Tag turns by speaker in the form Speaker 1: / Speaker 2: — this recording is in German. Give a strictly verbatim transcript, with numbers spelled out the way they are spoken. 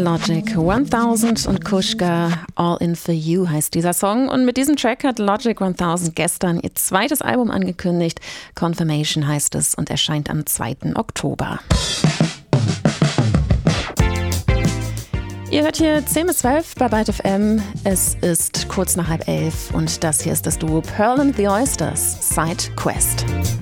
Speaker 1: Logic tausend und Kushka, All In For You heißt dieser Song. Und mit diesem Track hat Logic tausend gestern ihr zweites Album angekündigt. Confirmation heißt es und erscheint am zweiten Oktober. Ihr hört hier zehn bis zwölf bei Byte F M. Es ist kurz nach halb elf und das hier ist das Duo Pearl and the Oysters, Side Quest.